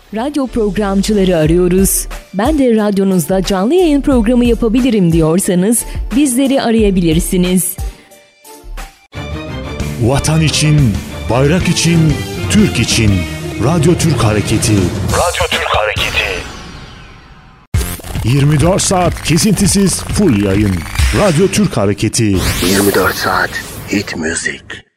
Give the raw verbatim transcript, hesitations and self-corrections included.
Radyo programcıları arıyoruz. Ben de radyonuzda canlı yayın programı yapabilirim diyorsanız bizleri arayabilirsiniz. Vatan için, bayrak için, Türk için. Radyo Türk Hareketi. Radyo Türk Hareketi. yirmi dört saat kesintisiz full yayın. Radyo Türk Hareketi. yirmi dört saat hit müzik.